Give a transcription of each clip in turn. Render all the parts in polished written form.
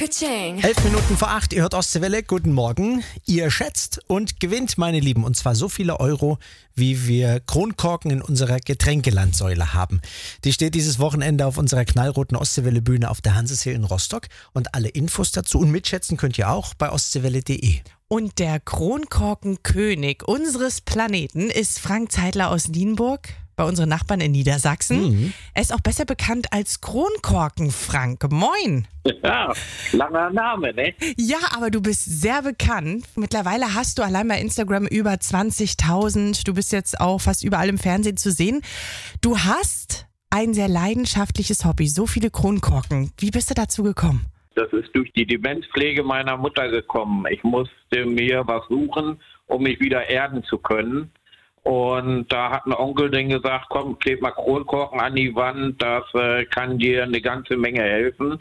Ka-ching. 11 Minuten vor 8, ihr hört Ostseewelle, guten Morgen. Ihr schätzt und gewinnt, meine Lieben, und zwar so viele Euro, wie wir Kronkorken in unserer Getränkelandsäule haben. Die steht dieses Wochenende auf unserer knallroten Ostseewelle-Bühne auf der Hanseshill in Rostock. Und alle Infos dazu und mitschätzen könnt ihr auch bei ostseewelle.de. Und der Kronkorkenkönig unseres Planeten ist Frank Zeidler aus Nienburg, bei unseren Nachbarn in Niedersachsen. Er ist auch besser bekannt als Kronkorken-Frank. Moin! Ja, langer Name, ne? Ja, aber du bist sehr bekannt. Mittlerweile hast du allein bei Instagram über 20.000. Du bist jetzt auch fast überall im Fernsehen zu sehen. Du hast ein sehr leidenschaftliches Hobby, so viele Kronkorken. Wie bist du dazu gekommen? Das ist durch die Demenzpflege meiner Mutter gekommen. Ich musste mir was suchen, um mich wieder erden zu können. Und da hat ein Onkel dann gesagt, komm, kleb mal Kronkorken an die Wand, das kann dir eine ganze Menge helfen.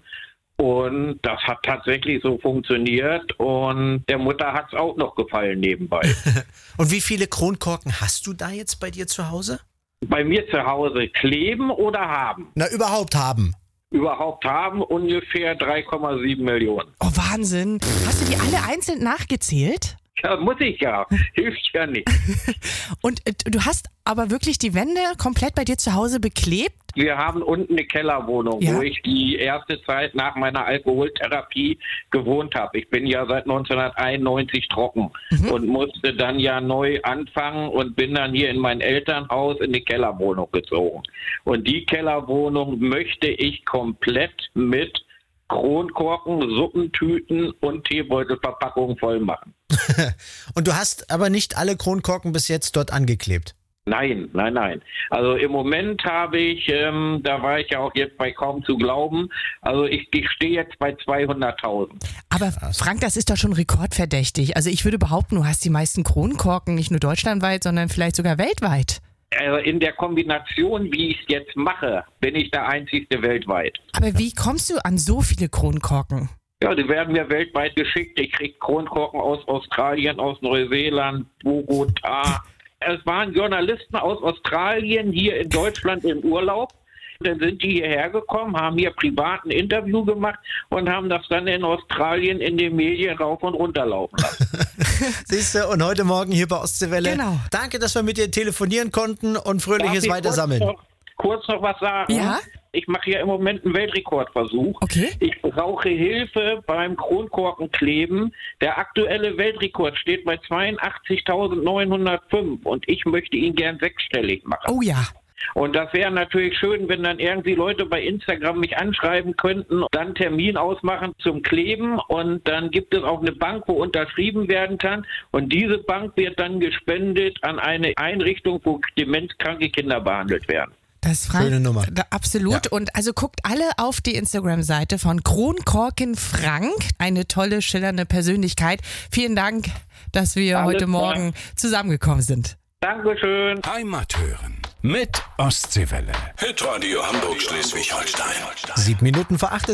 Und das hat tatsächlich so funktioniert und der Mutter hat es auch noch gefallen nebenbei. Und wie viele Kronkorken hast du da jetzt bei dir zu Hause? Bei mir zu Hause kleben oder haben? Na, überhaupt haben. Überhaupt haben ungefähr 3,7 Millionen. Oh, Wahnsinn. Hast du die alle einzeln nachgezählt? Ja, muss ich ja. Hilft ja nicht. Und du hast aber wirklich die Wände komplett bei dir zu Hause beklebt? Wir haben unten eine Kellerwohnung, Ja. wo ich die erste Zeit nach meiner Alkoholtherapie gewohnt habe. Ich bin ja seit 1991 trocken und musste dann ja neu anfangen und bin dann hier in mein Elternhaus in die Kellerwohnung gezogen. Und die Kellerwohnung möchte ich komplett mit Kronkorken, Suppentüten und Teebeutelverpackungen voll machen. Und du hast aber nicht alle Kronkorken bis jetzt dort angeklebt? Nein. Also im Moment habe ich, da war ich ja auch jetzt bei kaum zu glauben, also ich stehe jetzt bei 200.000. Aber Frank, das ist doch schon rekordverdächtig. Also ich würde behaupten, du hast die meisten Kronkorken nicht nur deutschlandweit, sondern vielleicht sogar weltweit. Also in der Kombination, wie ich es jetzt mache, bin ich der Einzige weltweit. Aber wie kommst du an so viele Kronkorken? Ja, die werden mir weltweit geschickt. Ich kriege Kronkorken aus Australien, aus Neuseeland, Bogotá. Es waren Journalisten aus Australien hier in Deutschland im Urlaub. Dann sind die hierher gekommen, haben hier privat ein Interview gemacht und haben das dann in Australien in den Medien rauf und runter laufen lassen. Siehst du, und heute Morgen hier bei Ostseewelle. Genau. Danke, dass wir mit dir telefonieren konnten und fröhliches Darf ich Weitersammeln. kurz noch was sagen? Ja? Ich mache ja im Moment einen Weltrekordversuch. Okay. Ich brauche Hilfe beim Kronkorkenkleben. Der aktuelle Weltrekord steht bei 82.905 und ich möchte ihn gern sechsstellig machen. Oh ja. Und das wäre natürlich schön, wenn dann irgendwie Leute bei Instagram mich anschreiben könnten, dann einen Termin ausmachen zum Kleben und dann gibt es auch eine Bank, wo unterschrieben werden kann und diese Bank wird dann gespendet an eine Einrichtung, wo demenzkranke Kinder behandelt werden. Das Frank, Schöne Nummer. Absolut. Ja. Und also guckt alle auf die Instagram-Seite von Kronkorken Frank. Eine tolle, schillernde Persönlichkeit. Vielen Dank, dass wir Alles heute klar. Morgen zusammengekommen sind. Dankeschön. Heimat hören mit Ostseewelle. Hitradio Hamburg, Schleswig-Holstein. 7 Minuten vor 8.